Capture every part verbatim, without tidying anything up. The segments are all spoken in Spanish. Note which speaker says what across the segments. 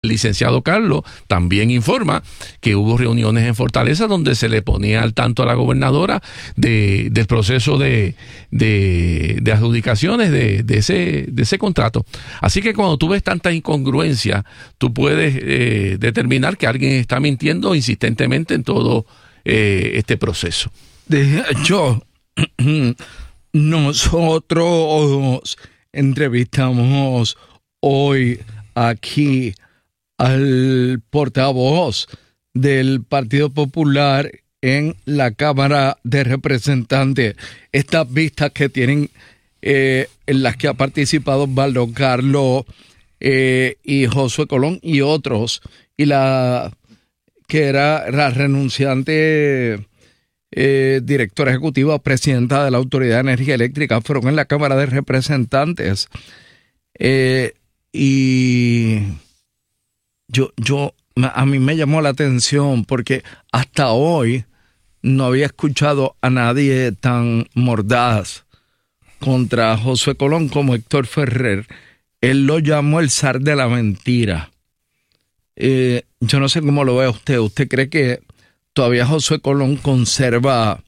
Speaker 1: El licenciado Carlos también informa que hubo reuniones en Fortaleza donde se le ponía al tanto a la gobernadora de, del proceso de, de, de adjudicaciones de, de, ese, de ese contrato. Así que cuando tú ves tanta incongruencia, tú puedes eh, determinar que alguien está mintiendo insistentemente en todo eh, este proceso.
Speaker 2: De hecho, nosotros entrevistamos hoy aquí al portavoz del Partido Popular en la Cámara de Representantes. Estas vistas que tienen, eh, en las que ha participado Osvaldo Carlos eh, y Josué Colón y otros, y la que era la renunciante eh, directora ejecutiva o presidenta de la Autoridad de Energía Eléctrica, fueron en la Cámara de Representantes. Eh, y... Yo, yo, a mí me llamó la atención porque hasta hoy no había escuchado a nadie tan mordaz contra Josué Colón como Héctor Ferrer. Él lo llamó el zar de la mentira. Eh, yo no sé cómo lo ve usted. ¿Usted cree que todavía Josué Colón conserva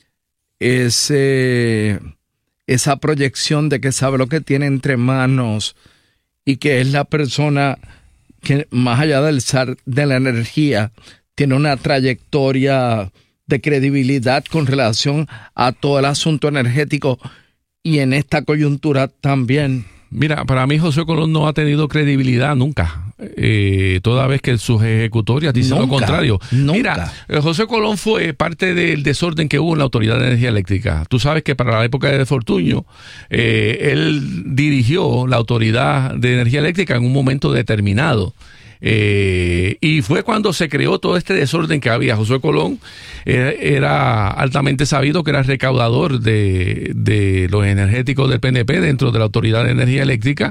Speaker 2: ese, esa proyección de que sabe lo que tiene entre manos y que es la persona que más allá del zar de la energía tiene una trayectoria de credibilidad con relación a todo el asunto energético y en esta coyuntura también?
Speaker 1: Mira, para mí Josué Colón no ha tenido credibilidad nunca, eh, toda vez que sus ejecutorias dicen nunca, lo contrario.
Speaker 2: Nunca.
Speaker 1: Mira, Josué Colón fue parte del desorden que hubo en la Autoridad de Energía Eléctrica. Tú sabes que para la época de Fortuño, eh, él dirigió la Autoridad de Energía Eléctrica en un momento determinado. Eh, y fue cuando se creó todo este desorden que había. Josué Colón eh, era altamente sabido que era recaudador de, de los energéticos del P N P dentro de la Autoridad de Energía Eléctrica,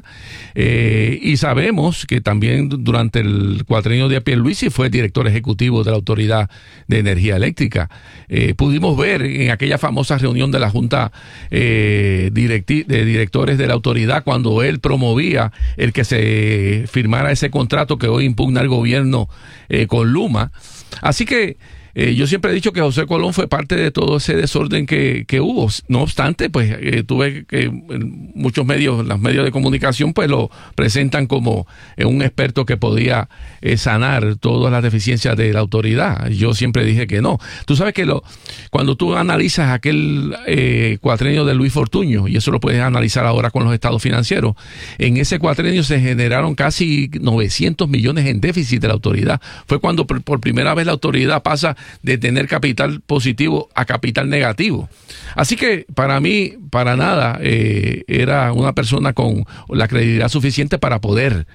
Speaker 1: eh, y sabemos que también durante el cuatrienio de Pierluisi fue director ejecutivo de la Autoridad de Energía Eléctrica. Eh, pudimos ver en aquella famosa reunión de la Junta eh, directi- de Directores de la Autoridad cuando él promovía el que se firmara ese contrato que hoy impugna el gobierno eh, con Luma. Así que eh, yo siempre he dicho que Josué Colón fue parte de todo ese desorden que, que hubo. No obstante, pues eh, tuve que muchos medios, los medios de comunicación, pues lo presentan como eh, un experto que podía eh, sanar todas las deficiencias de la autoridad. Yo siempre dije que no. Tú sabes que lo, cuando tú analizas aquel eh, cuatrenio de Luis Fortuño, y eso lo puedes analizar ahora con los estados financieros, en ese cuatrenio se generaron casi novecientos millones en déficit de la autoridad. Fue cuando por, por primera vez la autoridad pasa de tener capital positivo a capital negativo. Así que para mí, para nada, eh, era una persona con la credibilidad suficiente para poder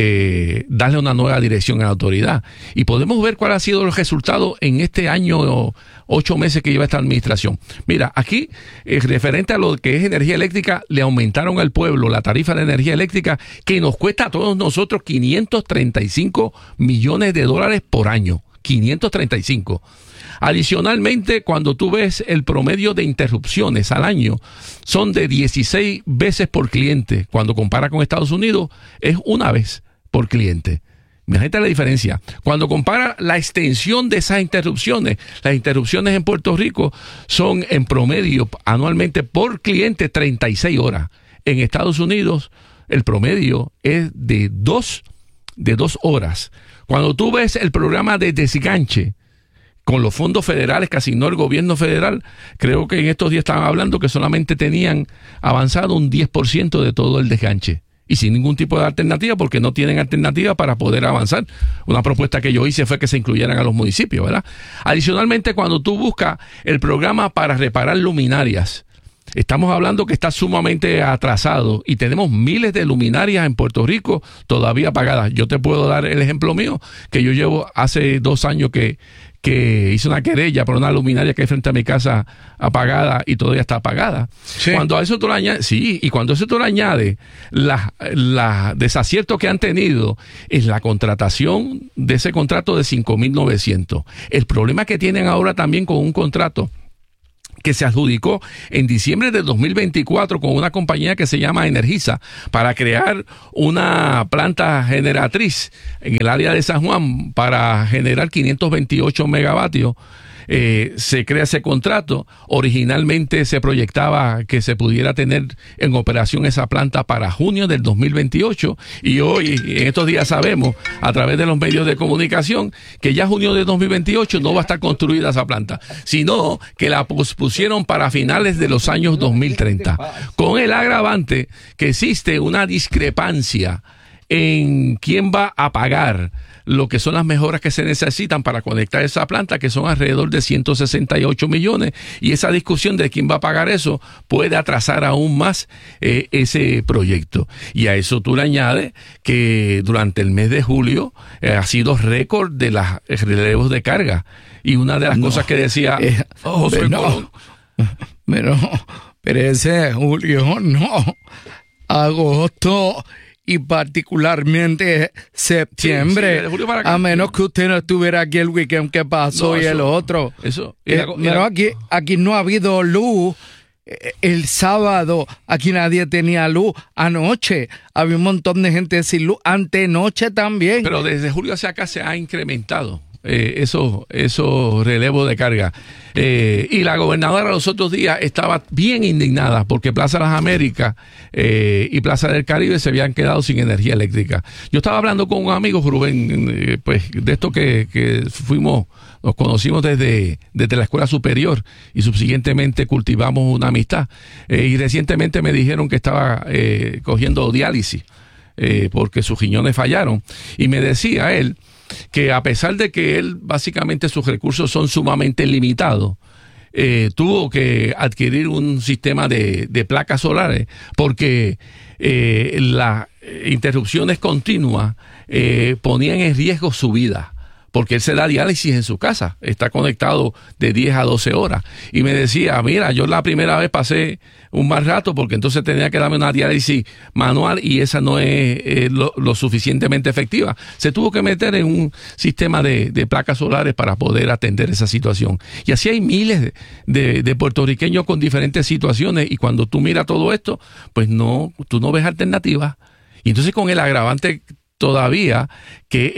Speaker 1: eh, darle una nueva dirección a la autoridad. Y podemos ver cuál ha sido el resultado en este año, ocho meses que lleva esta administración. Mira, aquí, eh, referente a lo que es energía eléctrica, le aumentaron al pueblo la tarifa de energía eléctrica que nos cuesta a todos nosotros quinientos treinta y cinco millones de dólares por año. quinientos treinta y cinco. Adicionalmente, cuando tú ves el promedio de interrupciones al año, son de dieciséis veces por cliente. Cuando compara con Estados Unidos, es una vez por cliente. Imagínate la diferencia. Cuando compara la extensión de esas interrupciones, las interrupciones en Puerto Rico son en promedio anualmente por cliente treinta y seis horas. En Estados Unidos, el promedio es de dos, de dos horas. Cuando tú ves el programa de desganche con los fondos federales que asignó el gobierno federal, creo que en estos días estaban hablando que solamente tenían avanzado un diez por ciento de todo el desganche. Y sin ningún tipo de alternativa, porque no tienen alternativa para poder avanzar. Una propuesta que yo hice fue que se incluyeran a los municipios, ¿verdad? Adicionalmente, cuando tú buscas el programa para reparar luminarias, estamos hablando que está sumamente atrasado y tenemos miles de luminarias en Puerto Rico todavía apagadas. Yo te puedo dar el ejemplo mío, que yo llevo hace dos años que, que hice una querella por una luminaria que hay frente a mi casa apagada y todavía está apagada. Sí. Cuando a eso tú le añades, sí, y cuando eso tú le añades la, la desacierto que han tenido es la contratación de ese contrato de cinco mil novecientos. El problema que tienen ahora también con un contrato que se adjudicó en diciembre de dos mil veinticuatro con una compañía que se llama Energisa para crear una planta generatriz en el área de San Juan para generar quinientos veintiocho megavatios. Eh, se crea ese contrato. Originalmente se proyectaba que se pudiera tener en operación esa planta para junio del dos mil veintiocho, y hoy, en estos días, sabemos a través de los medios de comunicación que ya junio de dos mil veintiocho no va a estar construida esa planta, sino que la pospusieron para finales de los años dos mil treinta, con el agravante que existe una discrepancia en quién va a pagar lo que son las mejoras que se necesitan para conectar esa planta, que son alrededor de ciento sesenta y ocho millones, y esa discusión de quién va a pagar eso puede atrasar aún más eh, ese proyecto. Y a eso tú le añades que durante el mes de julio eh, ha sido récord de los relevos de carga, y una de las no, cosas que decía
Speaker 2: eh, oh, José no, Colón, pero, pero ese julio no, agosto y particularmente septiembre, sí, sí, a menos que usted no estuviera aquí el weekend que pasó, no, y eso, el otro.
Speaker 1: Eso.
Speaker 2: Eh,
Speaker 1: la,
Speaker 2: pero aquí, aquí no ha habido luz. El sábado aquí nadie tenía luz. Anoche había un montón de gente sin luz. Antenoche también.
Speaker 1: Pero desde julio hacia acá se ha incrementado Eh, esos eso relevos de carga. Eh, y la gobernadora los otros días estaba bien indignada porque Plaza Las Américas eh, y Plaza del Caribe se habían quedado sin energía eléctrica. Yo estaba hablando con un amigo, Rubén, eh, pues de esto que, que fuimos, nos conocimos desde, desde la escuela superior y subsiguientemente cultivamos una amistad. Eh, y recientemente me dijeron que estaba eh, cogiendo diálisis eh, porque sus riñones fallaron. Y me decía él que a pesar de que él básicamente sus recursos son sumamente limitados, eh, tuvo que adquirir un sistema de, de placas solares porque eh, las interrupciones continuas eh, ponían en riesgo su vida, porque él se da diálisis en su casa, está conectado de diez a doce horas, y me decía, mira, yo la primera vez pasé un mal rato porque entonces tenía que darme una diálisis manual y esa no es eh, lo, lo suficientemente efectiva. Se tuvo que meter en un sistema de, de placas solares para poder atender esa situación. Y así hay miles de, de, de puertorriqueños con diferentes situaciones, y cuando tú miras todo esto, pues no, tú no ves alternativas. Y entonces con el agravante todavía que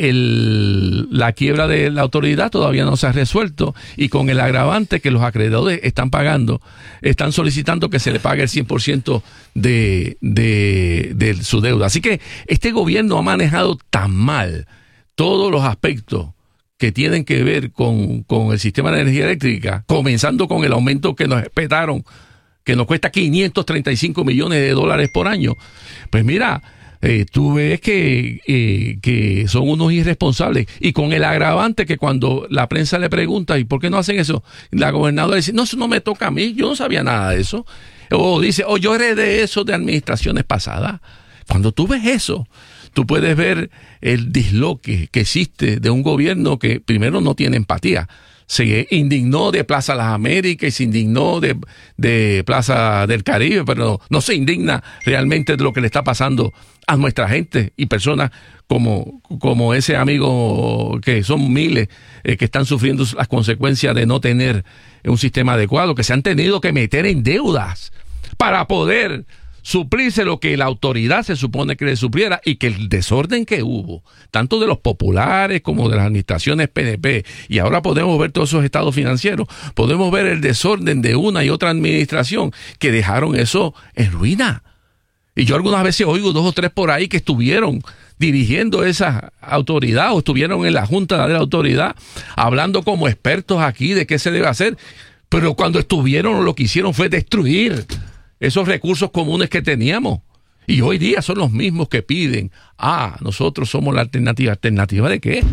Speaker 1: el, la quiebra de la autoridad todavía no se ha resuelto, y con el agravante que los acreedores están pagando, están solicitando que se le pague el cien por ciento de, de, de su deuda. Así que este gobierno ha manejado tan mal todos los aspectos que tienen que ver con, con el sistema de energía eléctrica, comenzando con el aumento que nos esperaron, que nos cuesta quinientos treinta y cinco millones de dólares por año. Pues mira, Eh, tú ves que, eh, que son unos irresponsables, y con el agravante que cuando la prensa le pregunta ¿y por qué no hacen eso? La gobernadora dice, no, eso no me toca a mí, yo no sabía nada de eso, o dice, o oh, yo heredé eso de administraciones pasadas. Cuando tú ves eso, tú puedes ver el disloque que existe de un gobierno que primero no tiene empatía. Se indignó de Plaza Las Américas y se indignó de, de Plaza del Caribe, pero no se indigna realmente de lo que le está pasando a nuestra gente y personas como, como ese amigo, que son miles eh, que están sufriendo las consecuencias de no tener un sistema adecuado, que se han tenido que meter en deudas para poder suplirse lo que la autoridad se supone que le supliera, y que el desorden que hubo, tanto de los populares como de las administraciones P N P, y ahora podemos ver todos esos estados financieros, podemos ver el desorden de una y otra administración que dejaron eso en ruina. Y yo algunas veces oigo dos o tres por ahí que estuvieron dirigiendo esa autoridad o estuvieron en la junta de la autoridad hablando como expertos aquí de qué se debe hacer, pero cuando estuvieron lo que hicieron fue destruir esos recursos comunes que teníamos. Y hoy día son los mismos que piden, ah, nosotros somos la alternativa. ¿Alternativa de qué?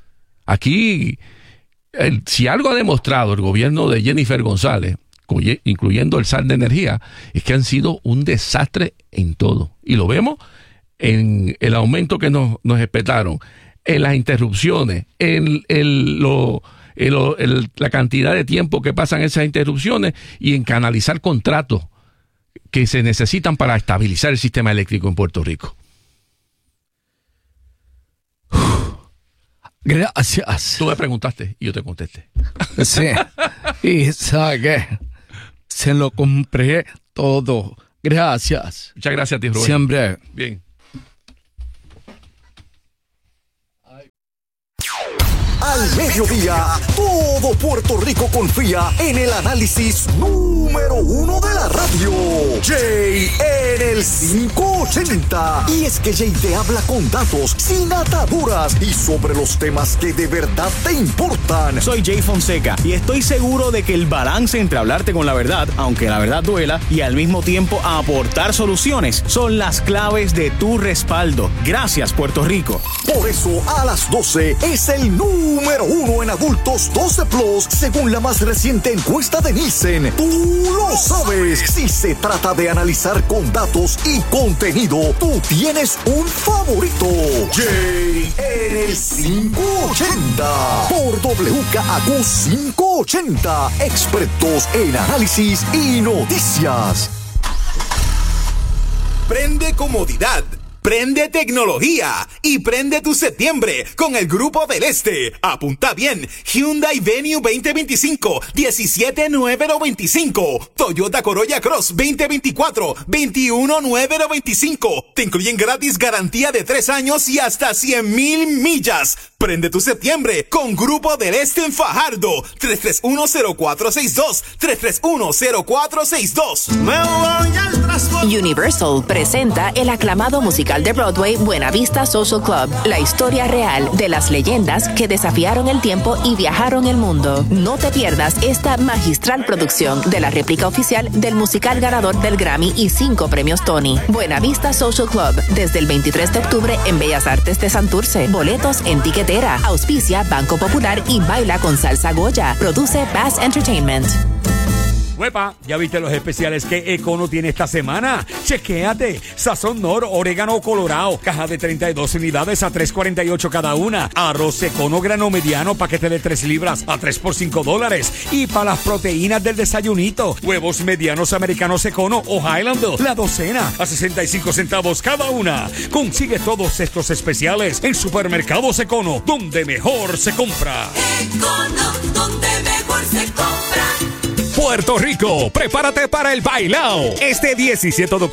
Speaker 1: Aquí, el, si algo ha demostrado el gobierno de Jennifer González, incluyendo el S A R de Energía, es que han sido un desastre en todo. Y lo vemos en el aumento que nos, nos esperaron, en las interrupciones, en el, lo, el, el, la cantidad de tiempo que pasan esas interrupciones, y en canalizar contratos que se necesitan para estabilizar el sistema eléctrico en Puerto Rico.
Speaker 2: Gracias.
Speaker 1: Tú me preguntaste y yo te contesté.
Speaker 2: Sí. ¿Y sabe qué? se lo compré todo. Gracias.
Speaker 1: Muchas gracias a ti, Rubén.
Speaker 2: Siempre.
Speaker 1: Bien.
Speaker 3: Al mediodía, todo Puerto Rico confía en el análisis número uno de la radio. Jay en el quinientos ochenta. Y es que Jay te habla con datos, sin ataduras y sobre los temas que de verdad te importan.
Speaker 4: Soy Jay Fonseca y estoy seguro de que el balance entre hablarte con la verdad, aunque la verdad duela, y al mismo tiempo aportar soluciones son las claves de tu respaldo. Gracias, Puerto Rico.
Speaker 3: Por eso, a las doce es el número número uno en adultos doce plus, según la más reciente encuesta de Nielsen. Tú lo sabes. Si se trata de analizar con datos y contenido, tú tienes un favorito. Jay en el quinientos ochenta. Por W K A Q quinientos ochenta. Expertos en análisis y noticias.
Speaker 5: Prende comodidad. Prende tecnología y prende tu septiembre con el Grupo del Este. Apunta bien, Hyundai Venue veinte veinticinco, diecisiete mil novecientos veinticinco, Toyota Corolla Cross veinte veinticuatro, veintiuno mil novecientos veinticinco. Te incluyen gratis garantía de tres años y hasta cien mil millas. Prende tu septiembre con Grupo del Este en Fajardo. tres tres uno cero cuatro seis dos, tres tres uno cero cuatro seis dos.
Speaker 6: Universal presenta el aclamado musical de Broadway Buena Vista Social Club, la historia real de las leyendas que desafiaron el tiempo y viajaron el mundo. No te pierdas esta magistral producción de la réplica oficial del musical ganador del Grammy y cinco premios Tony. Buena Vista Social Club, desde el veintitrés de octubre en Bellas Artes de Santurce. Boletos en Tiquetera. Auspicia Banco Popular y Baila con Salsa Goya. Produce Bass Entertainment.
Speaker 7: Huepa, ¿ya viste los especiales que Econo tiene esta semana? Chequéate. Sazón Nor, orégano colorado, caja de treinta y dos unidades a tres cuarenta y ocho cada una. Arroz Econo grano mediano, paquete de tres libras a tres por cinco dólares. Y para las proteínas del desayunito, huevos medianos americanos Econo o Highlander, la docena a sesenta y cinco centavos cada una. Consigue todos estos especiales en Supermercados Econo, donde mejor se compra.
Speaker 8: Econo, donde mejor se compra.
Speaker 7: Puerto Rico, prepárate para el bailao. Este diecisiete de